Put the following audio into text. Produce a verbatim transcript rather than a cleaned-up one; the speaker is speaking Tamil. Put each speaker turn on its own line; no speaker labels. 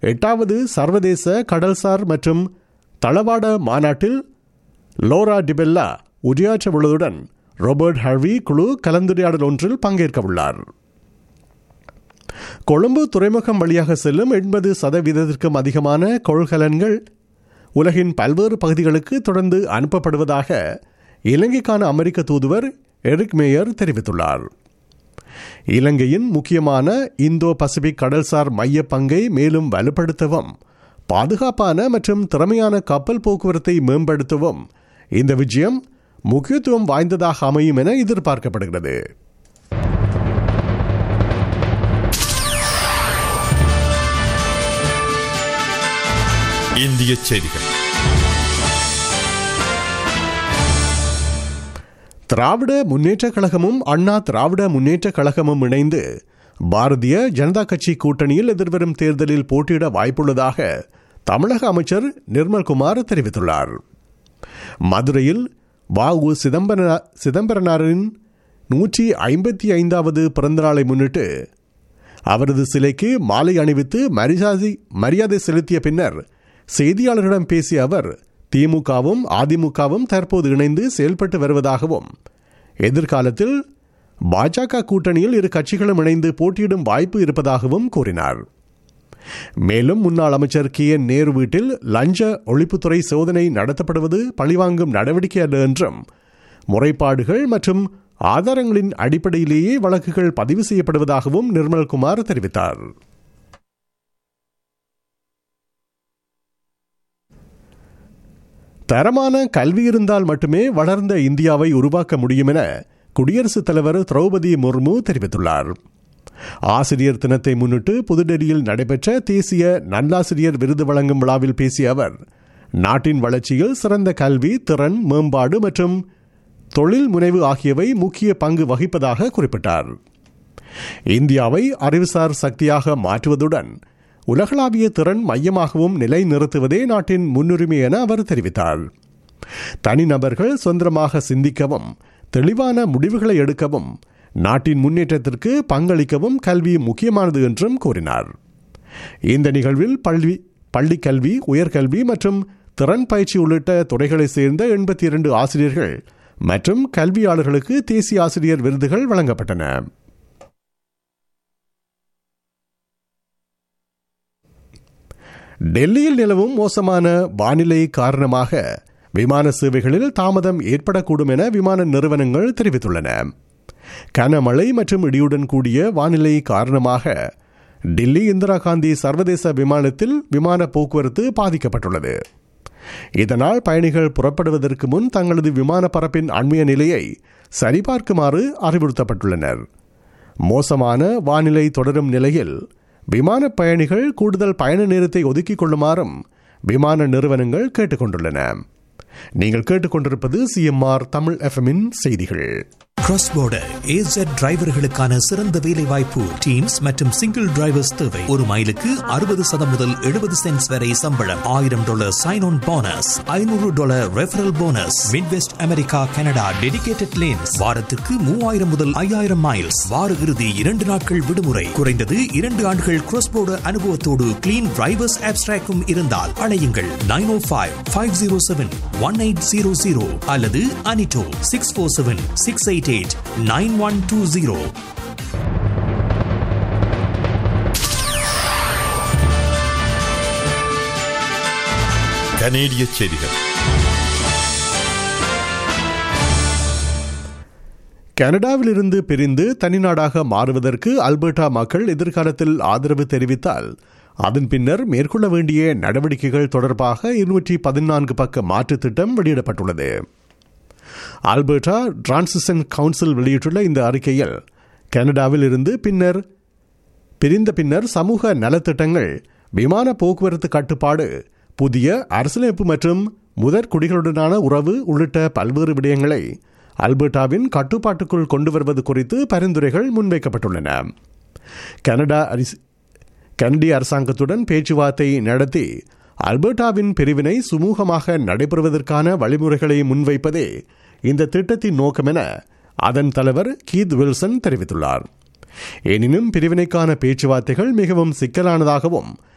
எட்டாவது சர்வதேச கடல்சார் மற்றும் தளவாட மாநாட்டில் லோரா டிபெல்லா உரையாற்ற உள்ளதுடன் ரோபர்ட் ஹர்வி குழு கலந்துரையாடல் ஒன்றில் பங்கேற்க உள்ளார். கொழும்பு துறைமுகம் வழியாக செல்லும் எண்பது சதவீதத்திற்கும் அதிகமான கொள்கலன்கள் உலகின் பல்வேறு பகுதிகளுக்கு தொடர்ந்து அனுப்பப்படுவதாக இலங்கைக்கான அமெரிக்க தூதுவர் எரிக் மேயர் தெரிவித்துள்ளார். இலங்கையின் முக்கியமான இந்தோ பசிபிக் கடல்சார் மைய பங்கை மேலும் வலுப்படுத்தவும் பாதுகாப்பான மற்றும் திறமையான கப்பல் போக்குவரத்தை மேம்படுத்தவும் இந்த விஜயம் முக்கியத்துவம் வாய்ந்ததாக அமையும் என எதிர்பார்க்கப்படுகிறது.
இந்திய செய்திகள்.
திராவிட முன்னேற்றக் கழகமும் அண்ணா திராவிட முன்னேற்றக் கழகமும் இணைந்து பாரதிய ஜனதா கட்சி கூட்டணியில் எதிர்வரும் தேர்தலில் போட்டியிட வாய்ப்புள்ளதாக தமிழக அமைச்சர் நிர்மல்குமார் தெரிவித்துள்ளார். மதுரையில் வ உ சிதம்பர சிதம்பரனாரின் நூற்றி ஐம்பத்தி ஐந்தாவது பிறந்தநாளை முன்னிட்டு அவரது சிலைக்கு மாலை அணிவித்து மரியாதை மரியாதை செலுத்திய பின்னர் செய்தியாளர்களிடம் பேசிய அவர், திமுகவும் அதிமுகவும் தற்போது இணைந்து செயல்பட்டு வருவதாகவும் எதிர்காலத்தில் பாஜக கூட்டணியில் இரு கட்சிகளும் இணைந்து போட்டியிடும் வாய்ப்பு இருப்பதாகவும் கூறினார். மேலும் முன்னாள் அமைச்சர் கே என் நேரு வீட்டில் லஞ்ச ஒழிப்புத்துறை சோதனை நடத்தப்படுவது பழிவாங்கும் நடவடிக்கை அல்ல என்றும் முறைப்பாடுகள் மற்றும் ஆதாரங்களின் அடிப்படையிலேயே வழக்குகள் பதிவு செய்யப்படுவதாகவும் நிர்மல்குமார் தெரிவித்தார். தரமான கல்வி இருந்தால் மட்டுமே வளர்ந்த இந்தியாவை உருவாக்க முடியும் என குடியரசுத் தலைவர் திரௌபதி முர்மு தெரிவித்துள்ளார். ஆசிரியர் தினத்தை முன்னிட்டு புதுடெல்லியில் நடைபெற்ற தேசிய நல்லாசிரியர் விருது வழங்கும் விழாவில் பேசிய அவர், நாட்டின் வளர்ச்சியில் சிறந்த கல்வி, திறன் மேம்பாடு மற்றும் தொழில் முனைவு ஆகியவை முக்கிய பங்கு வகிப்பதாக குறிப்பிட்டார். இந்தியாவை அறிவுசார் சக்தியாக மாற்றுவதுடன் உலகளாவிய திறன் மையமாகவும் நிலைநிறுத்துவதே நாட்டின் முன்னுரிமை என அவர் தெரிவித்தார். தனிநபர்கள் சுதந்திரமாக சிந்திக்கவும் தெளிவான முடிவுகளை எடுக்கவும் நாட்டின் முன்னேற்றத்திற்கு பங்களிக்கவும் கல்வி முக்கியமானது என்றும் கூறினார். இந்த நிகழ்வில் பள்ளி பள்ளி கல்வி, உயர்கல்வி மற்றும் திறன் பயிற்சி உள்ளிட்ட துறைகளைச் சேர்ந்த எண்பத்தி இரண்டு ஆசிரியர்கள் மற்றும் கல்வியாளர்களுக்கு தேசிய ஆசிரியர் விருதுகள் வழங்கப்பட்டன. டெல்லியில் நிலவும் மோசமான வானிலை காரணமாக விமான சேவைகளில் தாமதம் ஏற்படக்கூடும் என விமான நிறுவனங்கள் தெரிவித்துள்ளன. கனமழை மற்றும் இடியுடன் கூடிய வானிலை காரணமாக டெல்லி இந்திரா காந்தி சர்வதேச விமானத்தில் விமான போக்குவரத்து பாதிக்கப்பட்டுள்ளது. இதனால் பயணிகள் புறப்படுவதற்கு முன் தங்களது விமான பரப்பின் அண்மைய நிலையை சரிபார்க்குமாறு அறிவுறுத்தப்பட்டுள்ளனர். மோசமான வானிலை தொடரும் நிலையில் விமான பயணிகள் கூடுதல் பயண நேரத்தை ஒதுக்கிக் கொள்ளுமாறும் விமான நிறுவனங்கள் கேட்டுக் கொண்டுள்ளன. நீங்கள் கேட்டுக்கொண்டிருப்பது சிஎம்ஆர் தமிழ் எஃப்எம்மின் செய்திகள்.
கிராஸ் போர்டர் ஏசட் டிரைவர்களுக்கான சிறந்த வேலை வாய்ப்பு. டீம்ஸ் மற்றும் சிங்கிள் டிரைவர்ஸ் தேவை. ஒரு மைலுக்கு அறுபது சதம் முதல் எழுபது சென்ட்ஸ் வரை சம்பளம். ஆயிரம் டாலர் சைன் ஆன் போனஸ், ஐநூறு dollar referral bonus. Midwest America, Canada dedicated lanes. வாரத்துக்கு மூவாயிரம் முதல் ஐயாயிரம் மைல்ஸ். வார இறுதி இரண்டு நாட்கள் விடுமுறை. குறைந்தது இரண்டு ஆண்டுகள் கிராஸ் போர்டர் அனுபவத்தோடு கிளீன் டிரைவர்ஸ் ஆப்ஸ்ட்ராக்கும் இருந்தால் அழையுங்கள் நைன் ஓ five five zero seven one eight zero zero அல்லது அனிட்டோ six four seven six eight nine one two zero.
கனேடிய செய்திகள்.
கனடாவிலிருந்து பிரிந்து தனிநாடாக மாறுவதற்கு அல்பர்டா மக்கள் எதிர்காலத்தில் ஆதரவு தெரிவித்தால் அதன் பின்னர் மேற்கொள்ள வேண்டிய நடவடிக்கைகள் தொடர்பாக இருநூற்றி பதினான்கு பக்க மாற்றுத் திட்டம் வெளியிடப்பட்டுள்ளது. அல்பர்டா டிரான்சிஷன் கவுன்சில் வெளியிட்டுள்ள இந்த அறிக்கையில் கனடாவில் இருந்து பின்னர் பிரிந்த பின்னர் சமூக நலத்திட்டங்கள், விமான போக்குவரத்து கட்டுப்பாடு, புதிய அரசியலமைப்பு மற்றும் முதற் குடிகளுடனான உறவு உள்ளிட்ட பல்வேறு விடயங்களை அல்பர்டாவின் கட்டுப்பாட்டுக்குள் கொண்டு வருவது குறித்து பரிந்துரைகள் முன்வைக்கப்பட்டுள்ளன. கனடா கனடிய அரசாங்கத்துடன் பேச்சுவார்த்தை நடத்தி அல்பர்டாவின் பிரிவினை சுமூகமாக நடைபெறுவதற்கான வழிமுறைகளை முன்வைப்பதே இந்த திட்டத்தின் நோக்கம் என அதன் தலைவர் கீத் வில்சன் தெரிவித்துள்ளார். எனினும் பிரிவினைக்கான பேச்சுவார்த்தைகள் மிகவும் சிக்கலானதாகவும்